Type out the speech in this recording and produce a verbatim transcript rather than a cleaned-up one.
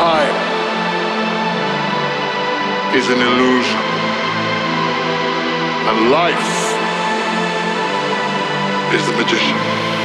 time is an illusion, and life is the magician.